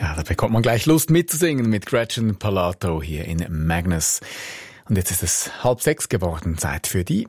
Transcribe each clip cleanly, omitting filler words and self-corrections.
Ja, da bekommt man gleich Lust mitzusingen mit Gretchen Parlato hier in Magnus. Und jetzt ist es 5:30 geworden, Zeit für die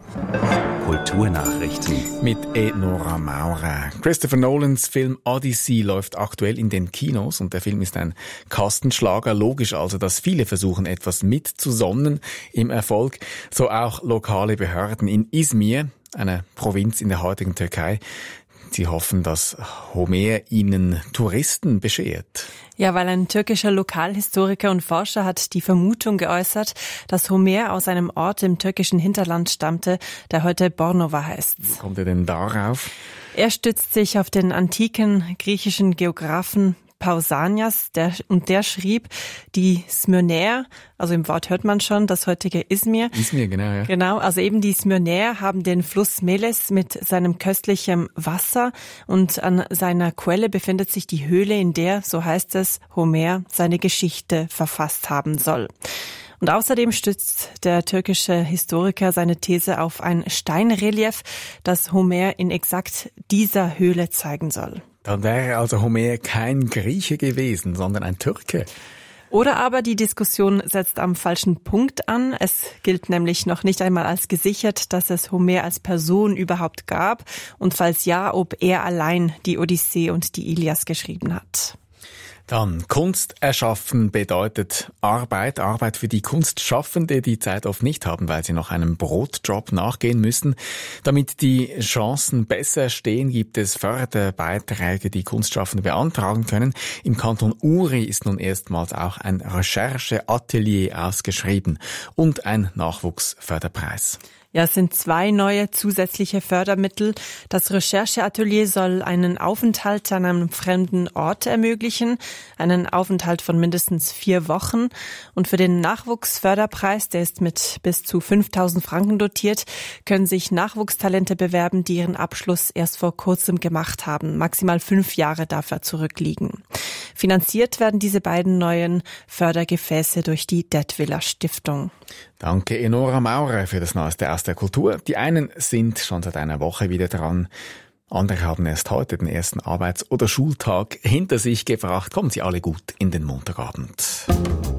Kulturnachrichten mit Nora Maurer. Christopher Nolans Film Odyssey läuft aktuell in den Kinos und der Film ist ein Kastenschlager. Logisch also, dass viele versuchen, etwas mitzusonnen im Erfolg. So auch lokale Behörden in Izmir, einer Provinz in der heutigen Türkei. Sie hoffen, dass Homer ihnen Touristen beschert. Ja, weil ein türkischer Lokalhistoriker und Forscher hat die Vermutung geäußert, dass Homer aus einem Ort im türkischen Hinterland stammte, der heute Bornova heißt. Wie kommt er denn darauf? Er stützt sich auf den antiken griechischen Geographen Pausanias, der schrieb, die Smyrnäer, also im Wort hört man schon, das heutige Izmir. Izmir, genau, ja. Genau, also eben die Smyrnäer haben den Fluss Meles mit seinem köstlichen Wasser und an seiner Quelle befindet sich die Höhle, in der, so heißt es, Homer seine Geschichte verfasst haben soll. Und außerdem stützt der türkische Historiker seine These auf ein Steinrelief, das Homer in exakt dieser Höhle zeigen soll. Dann wäre also Homer kein Grieche gewesen, sondern ein Türke. Oder aber die Diskussion setzt am falschen Punkt an. Es gilt nämlich noch nicht einmal als gesichert, dass es Homer als Person überhaupt gab. Und falls ja, ob er allein die Odyssee und die Ilias geschrieben hat. Dann Kunst erschaffen bedeutet Arbeit für die Kunstschaffende, die Zeit oft nicht haben, weil sie noch einem Brotjob nachgehen müssen. Damit die Chancen besser stehen, gibt es Förderbeiträge, die Kunstschaffende beantragen können. Im Kanton Uri ist nun erstmals auch ein Rechercheatelier ausgeschrieben und ein Nachwuchsförderpreis. Ja, es sind 2 neue zusätzliche Fördermittel. Das Rechercheatelier soll einen Aufenthalt an einem fremden Ort ermöglichen, einen Aufenthalt von mindestens 4 Wochen. Und für den Nachwuchsförderpreis, der ist mit bis zu 5.000 Franken dotiert, können sich Nachwuchstalente bewerben, die ihren Abschluss erst vor kurzem gemacht haben. Maximal 5 Jahre dafür zurückliegen. Finanziert werden diese beiden neuen Fördergefäße durch die Detwiller Stiftung. Danke, Nora Maurer, für das Neueste aus der Kultur. Die einen sind schon seit einer Woche wieder dran. Andere haben erst heute den ersten Arbeits- oder Schultag hinter sich gebracht. Kommen Sie alle gut in den Montagabend.